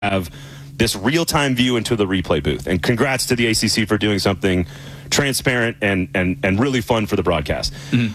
have this real-time view into the replay booth. And congrats to the ACC for doing something transparent and really fun for the broadcast.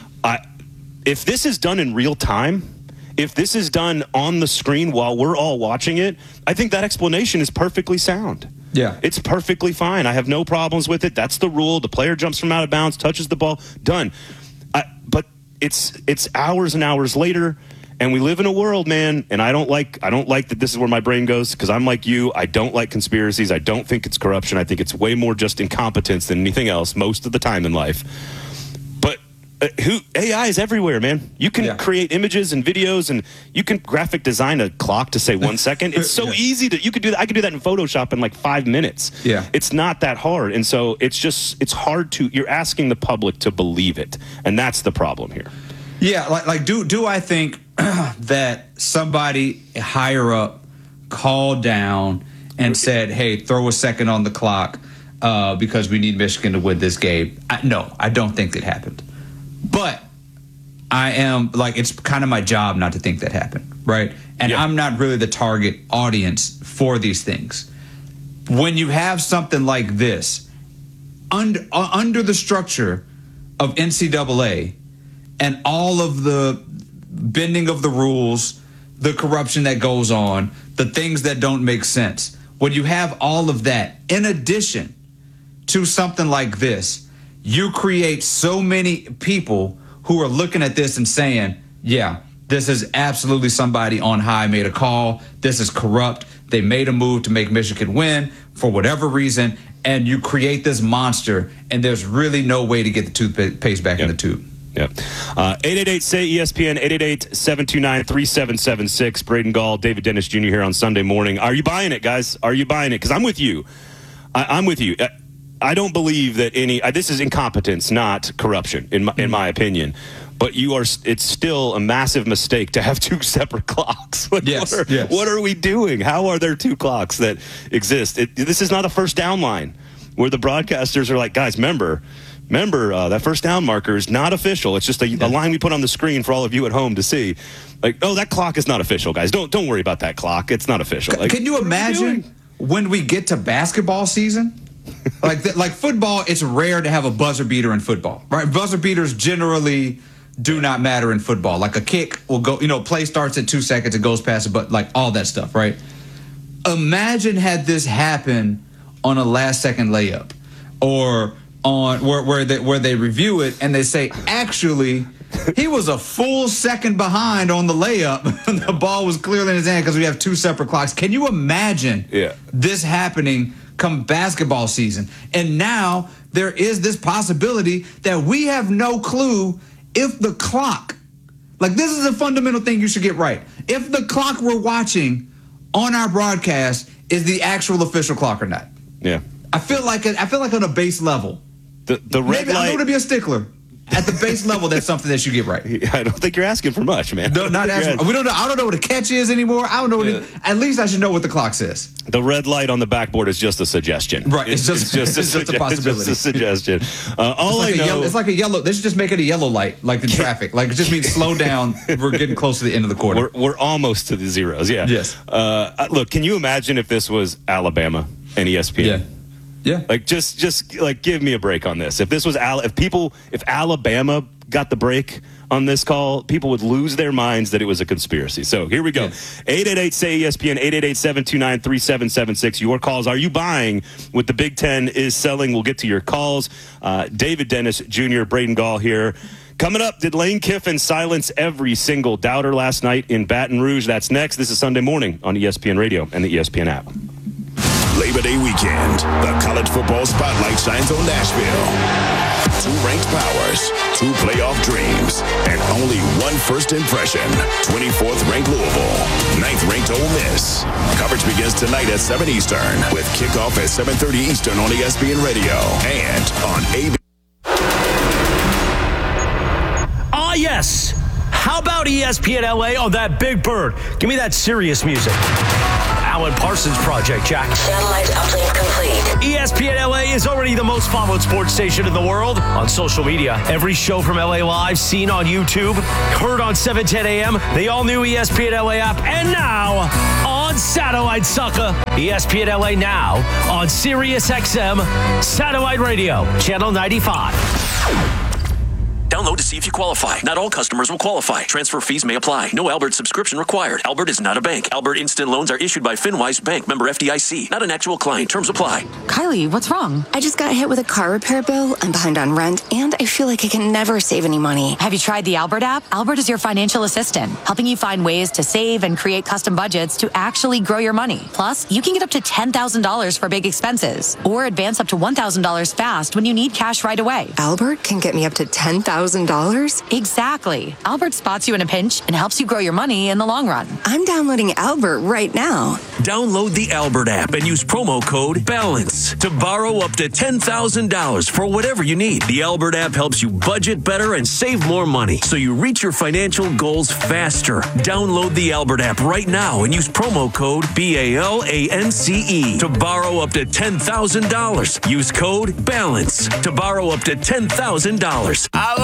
If this is done in real time, if this is done on the screen while we're all watching it, I think that explanation is perfectly sound. Yeah. It's perfectly fine. I have no problems with it. That's the rule. The player jumps from out of bounds, touches the ball, done. But it's hours and hours later, and we live in a world, man, and I don't like that this is where my brain goes, because I'm like you. I don't like conspiracies. I don't think it's corruption. I think it's way more just incompetence than anything else most of the time in life. But AI is everywhere, man. You can create images and videos, and you can graphic design a clock to say 1 second. It's so easy you could do that. I could do that in Photoshop in like 5 minutes. Yeah. It's not that hard. And so it's hard you're asking the public to believe it. And that's the problem here. Yeah, do I think that somebody higher up called down and said, hey, throw a second on the clock because we need Michigan to win this game? No, I don't think that happened. But I am, it's kind of my job not to think that happened, right? And I'm not really the target audience for these things. When you have something like this, under the structure of NCAA and all of the bending of the rules, the corruption that goes on, the things that don't make sense, when you have all of that, in addition to something like this, you create so many people who are looking at this and saying, yeah, this is absolutely somebody on high made a call. This is corrupt. They made a move to make Michigan win for whatever reason. And you create this monster, and there's really no way to get the toothpaste back in the tube. Yeah. 888-SAY-ESPN, 888-729-3776. Braden Gall, David Dennis Jr. here on Sunday morning. Are you buying it, guys? Are you buying it? Because I'm with you. I'm with you. I don't believe that this is incompetence, not corruption, in my opinion. But it's still a massive mistake to have two separate clocks. What are we doing? How are there two clocks that exist? This is not a first down line where the broadcasters are like, guys, remember, that first down marker is not official. It's just a line we put on the screen for all of you at home to see. That clock is not official, guys. Don't worry about that clock. It's not official. Can you imagine when we get to basketball season? like football, it's rare to have a buzzer beater in football, right? Buzzer beaters generally do not matter in football. Like a kick will go, play starts at 2 seconds, it goes past it, but all that stuff, right? Imagine had this happen on a last second layup or on where they review it and they say, actually, he was a full second behind on the layup. The ball was clearly in his hand because we have two separate clocks. Can you imagine this happening come basketball season? And now there is this possibility that we have no clue if the clock, this is a fundamental thing you should get right. If the clock we're watching on our broadcast is the actual official clock or not. Yeah. I feel like on a base level. The red light. I don't want to be a stickler. At the base level, that's something that you get right. I don't think you're asking for much, man. No, not asking. We don't know. I don't know what a catch is anymore. I don't know at least I should know what the clock says. The red light on the backboard is just a suggestion. Right. It's just a possibility. It's just a suggestion. It's like a yellow. They should just make it a yellow light, like in traffic. It just means slow down. We're getting close to the end of the quarter. We're almost to the zeros. Yeah. Yes. Look, can you imagine if this was Alabama and ESPN? Yeah. Yeah. Just give me a break on this. If this was if Alabama got the break on this call, people would lose their minds that it was a conspiracy. So here we go. 888-SAY-ESPN, 888-729-3776. Your calls. Are you buying what the Big Ten is selling? We'll get to your calls. David Dennis Jr., Braden Gall here. Coming up, did Lane Kiffin silence every single doubter last night in Baton Rouge? That's next. This is Sunday morning on ESPN Radio and the ESPN app. Labor Day weekend, the college football spotlight shines on Nashville. 2 ranked powers, 2 playoff dreams, and only one first impression. 24th ranked Louisville, 9th ranked Ole Miss. Coverage begins tonight at 7 Eastern with kickoff at 7:30 Eastern on ESPN Radio and on ABC. Yes. How about ESPN LA on that Big Bird? Give me that serious music. Alan Parsons Project, Jack. Satellite uplink complete. ESPN LA is already the most followed sports station in the world on social media. Every show from LA Live seen on YouTube, heard on 710 AM, the all-new ESPN LA app, and now on on satellite, sucker. ESPN LA now on Sirius XM Satellite Radio, Channel 95. Download to see if you qualify. Not all customers will qualify. Transfer fees may apply. No Albert subscription required. Albert is not a bank. Albert Instant Loans are issued by FinWise Bank, member FDIC. Not an actual client. Terms apply. Kylie, what's wrong? I just got hit with a car repair bill. I'm behind on rent, and I feel like I can never save any money. Have you tried the Albert app? Albert is your financial assistant, helping you find ways to save and create custom budgets to actually grow your money. Plus, you can get up to $10,000 for big expenses or advance up to $1,000 fast when you need cash right away. Albert can get me up to $10,000? Exactly. Albert spots you in a pinch and helps you grow your money in the long run. I'm downloading Albert right now. Download the Albert app and use promo code BALANCE to borrow up to $10,000 for whatever you need. The Albert app helps you budget better and save more money so you reach your financial goals faster. Download the Albert app right now and use promo code BALANCE to borrow up to $10,000. Use code BALANCE to borrow up to $10,000.